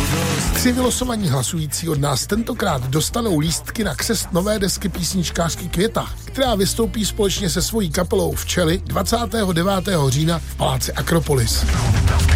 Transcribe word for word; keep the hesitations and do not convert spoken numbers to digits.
Tři vylosovaní hlasující od nás tentokrát dostanou lístky na křest nové desky písničkářky Květa, která vystoupí společně se svojí kapelou Včely dvacátého devátého října v paláci Akropolis.